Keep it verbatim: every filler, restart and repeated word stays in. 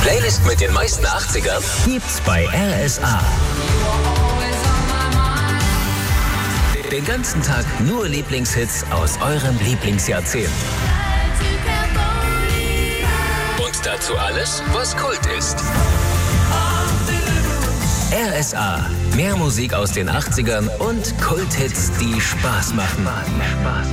Playlist mit den meisten achtzigern gibt's bei R S A. Den ganzen Tag nur Lieblingshits aus eurem Lieblingsjahrzehnt. Und dazu alles, was Kult ist. R S A. Mehr Musik aus den achtzigern und Kulthits, die Spaß machen. Spaß, Spaß.